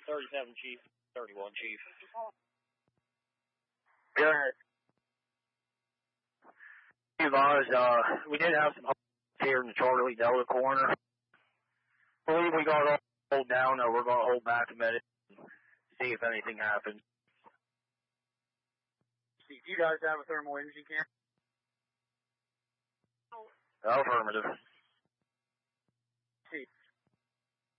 37, Chief. 31, Chief. Go ahead. We did have some here in the Charlie Delta corner. I believe we got all hold down, or we're going to hold back a minute and see if anything happens. Do you guys have a thermal imaging camera? Affirmative.